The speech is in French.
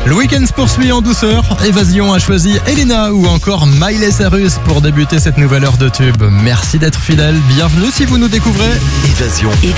Le week-end se poursuit en douceur. Évasion a choisi Elena ou encore Miley Cyrus pour débuter cette nouvelle heure de tube. Merci d'être fidèle. Bienvenue si vous nous découvrez. Évasion.